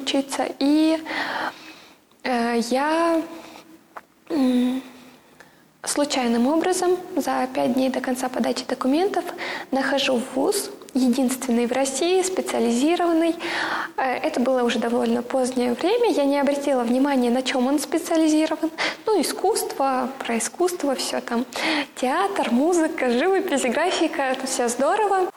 учиться. И я случайным образом за 5 дней до конца подачи документов нахожу вуз, единственный в России, специализированный. Это было уже довольно позднее время, я не обратила внимания, на чем он специализирован. Искусство, про искусство, все там, театр, музыка, живопись, графика, это все здорово.